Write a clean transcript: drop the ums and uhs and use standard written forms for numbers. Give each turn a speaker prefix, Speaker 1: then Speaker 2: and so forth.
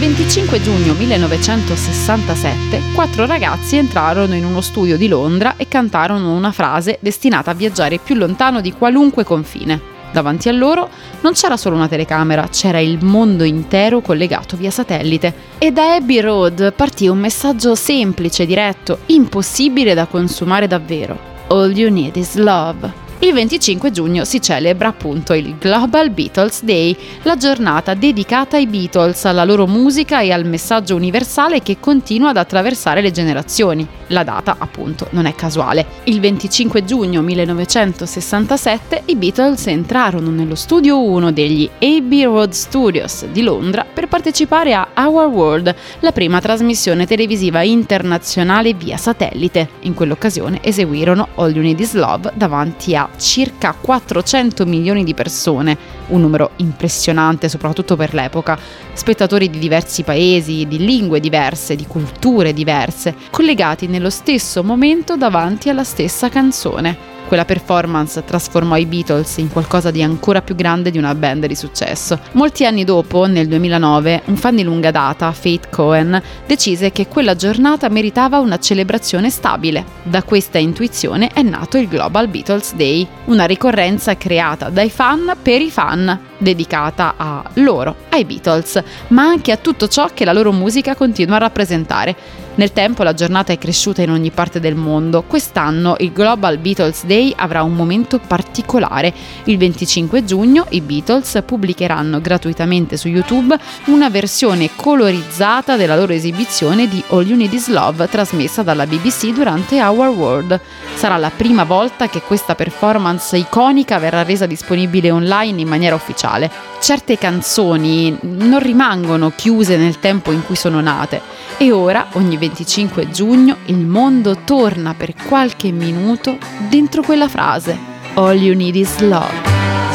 Speaker 1: 25 giugno 1967, 4 ragazzi entrarono in uno studio di Londra e cantarono una frase destinata a viaggiare più lontano di qualunque confine. Davanti a loro non c'era solo una telecamera, c'era il mondo intero collegato via satellite. E da Abbey Road partì un messaggio semplice, diretto, impossibile da consumare davvero. All you need is love. Il 25 giugno si celebra appunto il Global Beatles Day, la giornata dedicata ai Beatles, alla loro musica e al messaggio universale che continua ad attraversare le generazioni. La data, appunto, non è casuale. Il 25 giugno 1967 i Beatles entrarono nello studio 1 degli Abbey Road Studios di Londra per partecipare a Our World, la prima trasmissione televisiva internazionale via satellite. In quell'occasione eseguirono All You Need Is Love davanti a circa 400 milioni di persone, un numero impressionante soprattutto per l'epoca, spettatori di diversi paesi, di lingue diverse, di culture diverse, collegati nello stesso momento davanti alla stessa canzone. Quella performance trasformò i Beatles in qualcosa di ancora più grande di una band di successo. Molti anni dopo, nel 2009, un fan di lunga data, Faith Cohen, decise che quella giornata meritava una celebrazione stabile. Da questa intuizione è nato il Global Beatles Day, una ricorrenza creata dai fan per i fan, dedicata a loro, ai Beatles, ma anche a tutto ciò che la loro musica continua a rappresentare. Nel tempo la giornata è cresciuta in ogni parte del mondo. Quest'anno il Global Beatles Day avrà un momento particolare. Il 25 giugno i Beatles pubblicheranno gratuitamente su YouTube una versione colorizzata della loro esibizione di All You Need Is Love trasmessa dalla BBC durante Our World. Sarà la prima volta che questa performance iconica verrà resa disponibile online in maniera ufficiale. Certe canzoni non rimangono chiuse nel tempo in cui sono nate e ora, ogni 25 giugno, il mondo torna per qualche minuto dentro quella frase. All you need is love.